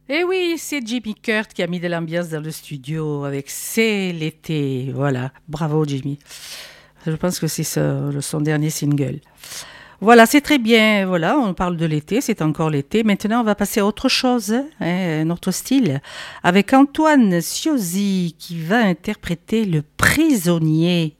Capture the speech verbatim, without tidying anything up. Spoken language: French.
Et oui, c'est Jimmy Kurt qui a mis de l'ambiance dans le studio avec C'est l'été. Voilà, bravo Jimmy. Je pense que c'est ça, le- son dernier single. Voilà, c'est très bien. Voilà, on parle de l'été, c'est encore l'été. Maintenant, on va passer à autre chose, hein, un autre style, avec Antoine Ciozi qui va interpréter Le Prisonnier.